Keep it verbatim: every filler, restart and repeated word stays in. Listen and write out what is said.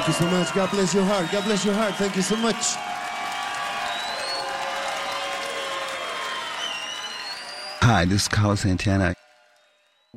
you so much. God bless your heart. God bless your heart. Thank you so much. Hi, this is Carlos Santana.